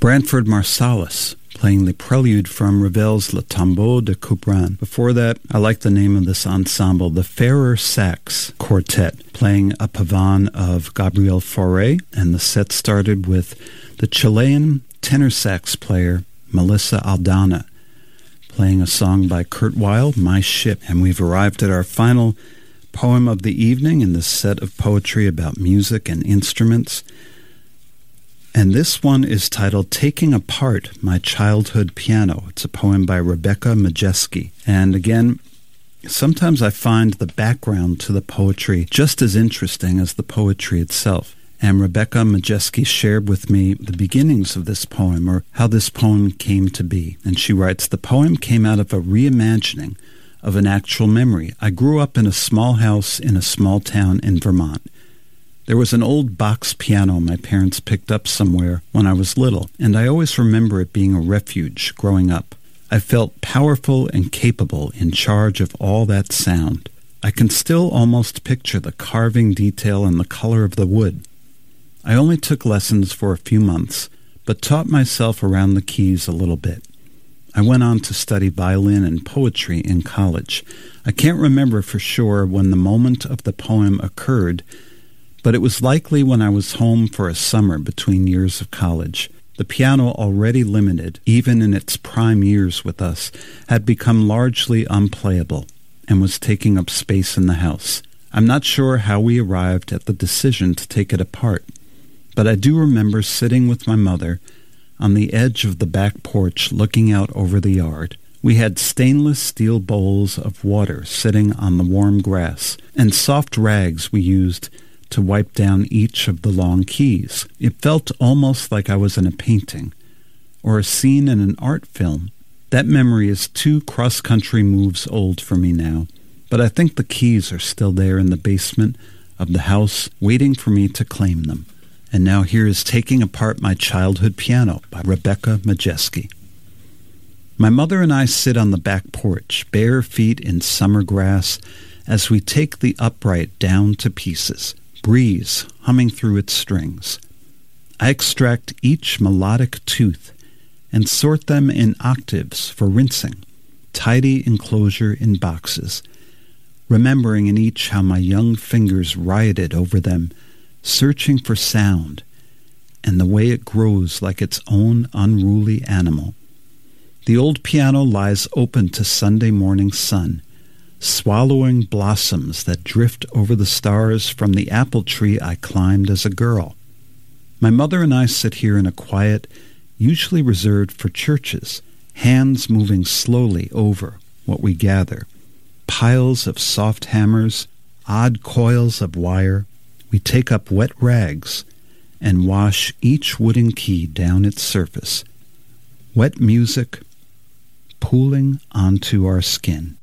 Branford Marsalis, playing the prelude from Ravel's Le Tombeau de Couperin. Before that, I like the name of this ensemble, the Ferrer Sax Quartet, playing a pavane of Gabriel Fauré, and the set started with the Chilean tenor sax player Melissa Aldana, playing a song by Kurt Weill, My Ship. And we've arrived at our final poem of the evening in this set of poetry about music and instruments. And this one is titled Taking Apart My Childhood Piano. It's a poem by Rebecca Majeski. And again, sometimes I find the background to the poetry just as interesting as the poetry itself. And Rebecca Majeski shared with me the beginnings of this poem, or how this poem came to be. And she writes, the poem came out of a reimagining of an actual memory. I grew up in a small house in a small town in Vermont. There was an old box piano my parents picked up somewhere when I was little, and I always remember it being a refuge growing up. I felt powerful and capable, in charge of all that sound. I can still almost picture the carving detail and the color of the wood. I only took lessons for a few months, but taught myself around the keys a little bit. I went on to study violin and poetry in college. I can't remember for sure when the moment of the poem occurred, but it was likely when I was home for a summer between years of college. The piano, already limited, even in its prime years with us, had become largely unplayable and was taking up space in the house. I'm not sure how we arrived at the decision to take it apart, but I do remember sitting with my mother on the edge of the back porch looking out over the yard. We had stainless steel bowls of water sitting on the warm grass, and soft rags we used to wipe down each of the long keys. It felt almost like I was in a painting or a scene in an art film. That memory is 2 cross-country moves old for me now, but I think the keys are still there in the basement of the house waiting for me to claim them. And now here is Taking Apart My Childhood Piano by Rebecca Majeski. My mother and I sit on the back porch, bare feet in summer grass, as we take the upright down to pieces, breeze humming through its strings. I extract each melodic tooth and sort them in octaves for rinsing, tidy enclosure in boxes, remembering in each how my young fingers rioted over them, searching for sound, and the way it grows like its own unruly animal. The old piano lies open to Sunday morning sun, swallowing blossoms that drift over the stars from the apple tree I climbed as a girl. My mother and I sit here in a quiet, usually reserved for churches, hands moving slowly over what we gather. Piles of soft hammers, odd coils of wire. We take up wet rags and wash each wooden key down its surface. Wet music pooling onto our skin.